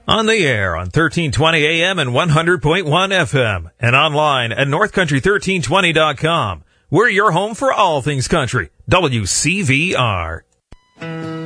On the air on 1320 AM and 100.1 FM and online at northcountry1320.com. We're your home for all things country. WCVR.